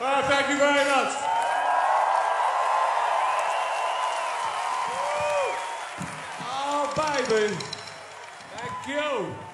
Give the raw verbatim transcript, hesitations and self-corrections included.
Well, thank you very much. Oh, baby. Thank you.